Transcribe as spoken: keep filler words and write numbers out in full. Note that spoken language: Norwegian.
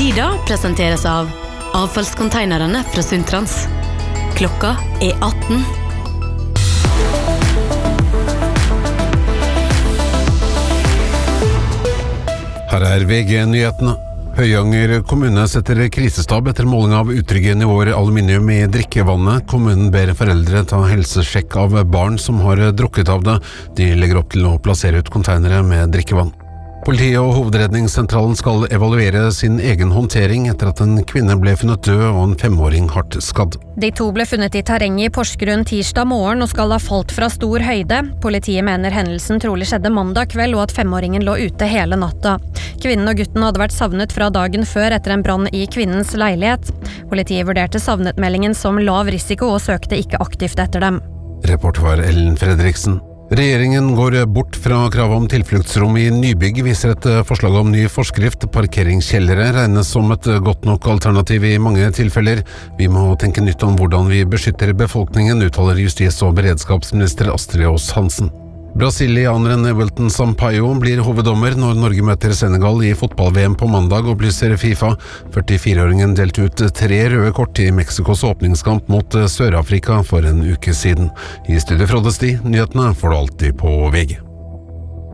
Tida presenteres av avfallskonteinerne fra Sundtrans. Klokka er atten. Her er V G-nyhetene. Høyanger kommune setter krisestab etter måling av utrygge nivåer aluminium i drikkevannet. Kommunen ber foreldre ta helsesjekk av barn som har drukket av det. De legger opp til å plassere ut konteinere med drikkevann. Politiet og Hovedredningssentralen skal evaluere sin egen håndtering etter at en kvinne ble funnet død og en femåring hardt skadd. De to ble funnet i terrenget i Porsgrunn tirsdag morgen og skal ha falt fra stor høyde. Politiet mener hendelsen trolig skjedde mandag kveld og at femåringen lå ute hele natta. Kvinnen og gutten hadde vært savnet fra dagen før etter en brann i kvinnens leilighet. Politiet vurderte savnetmeldingen som lav risiko og søkte ikke aktivt etter dem. Reporter var Ellen Fredriksen. Regjeringen går bort fra kravet om tilfluktsrom i nybygg, viser et forslag om ny forskrift. Parkeringskjellere regnes som et godt nok alternativ i mange tilfeller. Vi må tenke nytt om hvordan vi beskytter befolkningen, uttaler justis- og beredskapsminister Astrid Aas Hansen. Brasilianeren Wilton Sampaio blir hoveddommer når Norge møter Senegal i fotball-V M på mandag, opplyser FIFA. førtifire-åringen delte ut tre røde kort i Mexikos åpningskamp mot Sør-Afrika for en uke siden. I studio Frode Sti, nyhetene får du alltid på V G.